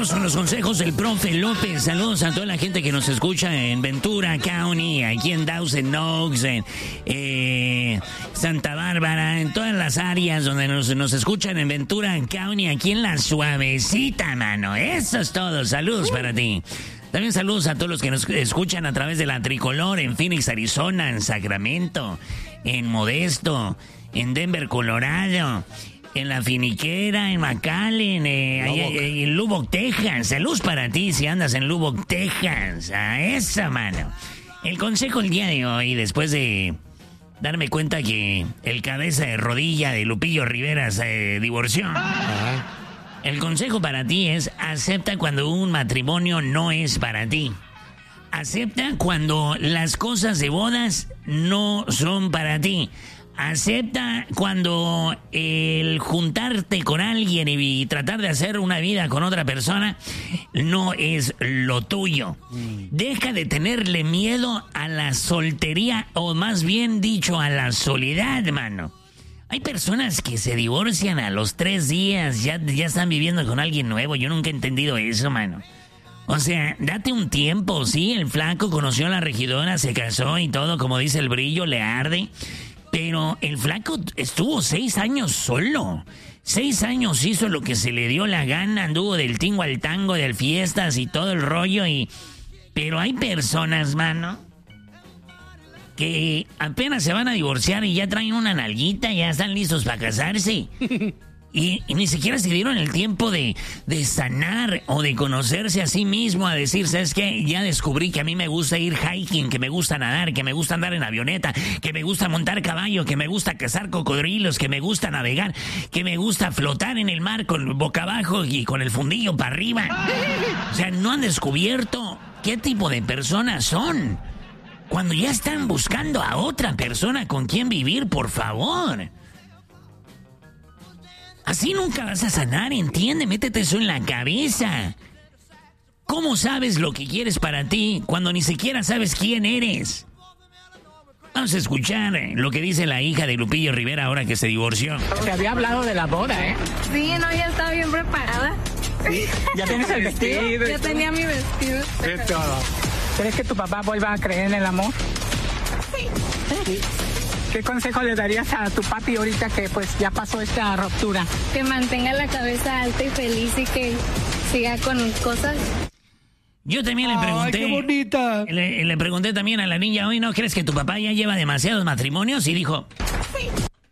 Vamos con los consejos del profe López. Saludos a toda la gente que nos escucha en Ventura County, aquí en Thousand Oaks, en Santa Bárbara, en todas las áreas donde nos escuchan en Ventura County, aquí en La Suavecita, mano. Eso es todo. Saludos para ti. También saludos a todos los que nos escuchan a través de la Tricolor en Phoenix, Arizona, en Sacramento, en Modesto, en Denver, Colorado, en La Finiquera, en McAllen, en Lubbock, Texas. Saludos para ti si andas en Lubbock, Texas. A esa mano. El consejo el día de hoy, después de darme cuenta que el cabeza de rodilla de Lupillo Rivera se divorció. El consejo para ti es: acepta cuando un matrimonio no es para ti. Acepta cuando las cosas de bodas no son para ti. Acepta cuando el juntarte con alguien y tratar de hacer una vida con otra persona no es lo tuyo. Deja de tenerle miedo a la soltería, o más bien dicho, a la soledad, mano. Hay personas que se divorcian a los 3 días, ya están viviendo con alguien nuevo. Yo nunca he entendido eso, mano. O sea, date un tiempo, sí, el flaco conoció a la regidora, se casó y todo, como dice el Brillo, le arde. Pero el flaco estuvo 6 años solo. 6 años hizo lo que se le dio la gana, anduvo del tingo al tango, de fiestas y todo el rollo. Pero hay personas, mano, que apenas se van a divorciar y ya traen una nalguita, ya están listos para casarse. Y ni siquiera se dieron el tiempo de sanar o de conocerse a sí mismo, a decir, ¿sabes qué? Ya descubrí que a mí me gusta ir hiking, que me gusta nadar, que me gusta andar en avioneta, que me gusta montar caballo, que me gusta cazar cocodrilos, que me gusta navegar, que me gusta flotar en el mar con boca abajo y con el fundillo para arriba. O sea, no han descubierto qué tipo de personas son. Cuando ya están buscando a otra persona con quien vivir, por favor. Así nunca vas a sanar, entiende, métete eso en la cabeza. ¿Cómo sabes lo que quieres para ti cuando ni siquiera sabes quién eres? Vamos a escuchar lo que dice la hija de Lupillo Rivera ahora que se divorció. Se había hablado de la boda, ¿eh? Sí, no, ya estaba bien preparada. ¿Sí? ¿Ya tienes el vestido? Ya tenía mi vestido. Es todo. ¿Crees que tu papá vuelva a creer en el amor? Sí. ¿Qué consejo le darías a tu papi ahorita que pues ya pasó esta ruptura? Que mantenga la cabeza alta y feliz y que siga con cosas. Yo también le pregunté. ¡Ay, qué bonita! Le pregunté también a la niña hoy, ¿no crees que tu papá ya lleva demasiados matrimonios? Y dijo... Sí.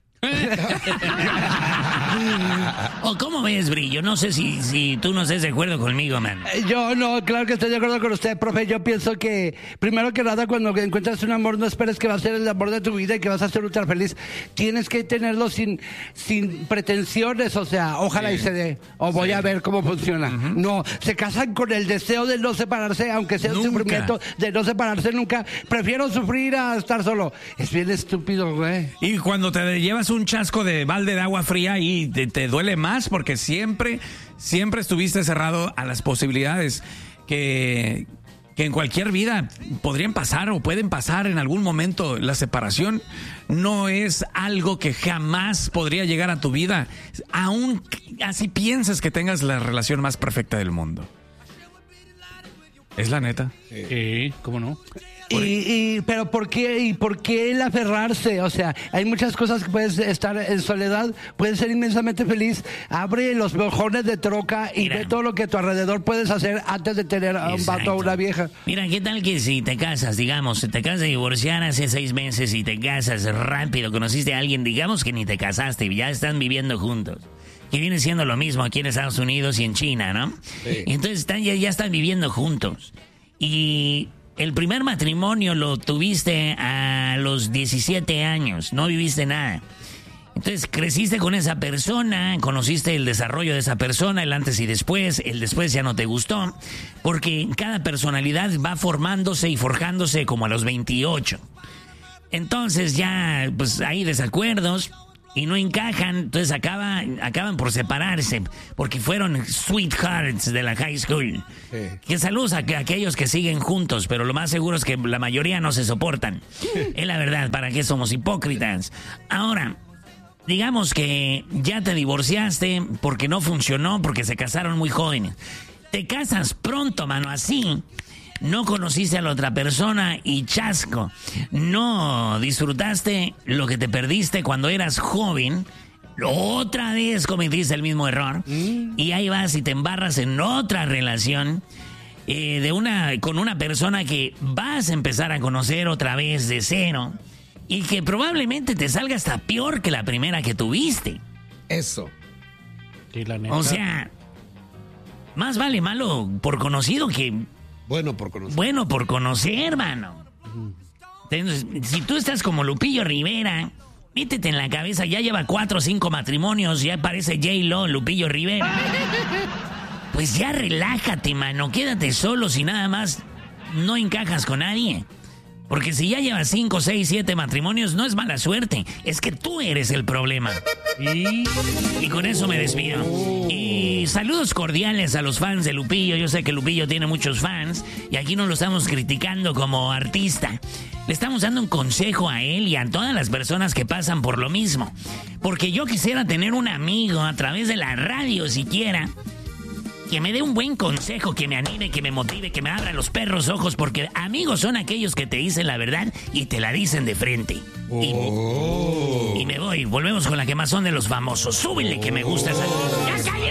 ¿O cómo ves, Brillo? No sé si tú no estés de acuerdo conmigo, man. Yo no, claro que estoy de acuerdo con usted, profe. Yo pienso que, primero que nada, cuando encuentras un amor, no esperes que va a ser el amor de tu vida y que vas a ser ultra feliz. Tienes que tenerlo sin pretensiones, o sea, ojalá y se dé, o voy a ver cómo funciona. No, se casan con el deseo de no separarse, aunque sea un sufrimiento de no separarse nunca. Prefiero sufrir a estar solo. Es bien estúpido, güey. Y cuando te llevas un chasco de balde de agua fría y te duele más porque siempre estuviste cerrado a las posibilidades que en cualquier vida podrían pasar o pueden pasar en algún momento. La separación no es algo que jamás podría llegar a tu vida, aún así piensas que tengas la relación más perfecta del mundo. Es la neta. Sí, ¿cómo no? Pero ¿por qué el aferrarse? O sea, hay muchas cosas que puedes estar en soledad, puedes ser inmensamente feliz. Abre los mojones de troca y ve todo lo que a tu alrededor puedes hacer antes de tener a un vato o una vieja. Mira, ¿qué tal que si te casas, digamos, te acabas de divorciar hace 6 meses y te casas rápido, conociste a alguien, digamos que ni te casaste y ya están viviendo juntos? Que viene siendo lo mismo aquí en Estados Unidos y en China, ¿no? Sí. Entonces ya están viviendo juntos. Y el primer matrimonio lo tuviste a los 17 años, no viviste nada. Entonces creciste con esa persona, conociste el desarrollo de esa persona, el antes y después, el después ya no te gustó, porque cada personalidad va formándose y forjándose como a los 28. Entonces ya, pues hay desacuerdos y no encajan, entonces acaban por separarse, porque fueron sweethearts de la high school. Sí. Que saludos a aquellos que siguen juntos, pero lo más seguro es que la mayoría no se soportan. Es la verdad, ¿para qué somos hipócritas? Ahora, digamos que ya te divorciaste porque no funcionó, porque se casaron muy jóvenes. Te casas pronto, mano, así. No conociste a la otra persona y chasco. No disfrutaste lo que te perdiste cuando eras joven. Otra vez cometiste el mismo error. Y ahí vas y te embarras en otra relación con una persona que vas a empezar a conocer otra vez de cero. Y que probablemente te salga hasta peor que la primera que tuviste. Eso. Sí, la neta. O sea, más vale malo por conocido que Bueno por conocer. bueno por conocer, hermano. Entonces, si tú estás como Lupillo Rivera, métete en la cabeza, ya lleva 4 o 5 matrimonios, ya parece J-Lo, Lupillo Rivera. Pues ya relájate, mano, quédate solo si nada más no encajas con nadie. Porque si ya llevas 5, 6, 7 matrimonios, no es mala suerte, es que tú eres el problema. Y con eso me despido. Y saludos cordiales a los fans de Lupillo. Yo sé que Lupillo tiene muchos fans y aquí no lo estamos criticando como artista. Le estamos dando un consejo a él y a todas las personas que pasan por lo mismo. Porque yo quisiera tener un amigo a través de la radio siquiera que me dé un buen consejo, que me anime, que me motive, que me abra los perros ojos, porque amigos son aquellos que te dicen la verdad y te la dicen de frente. Y me voy, volvemos con la quemazón de los famosos. Súbele que me gusta esa... ¡Ya salió!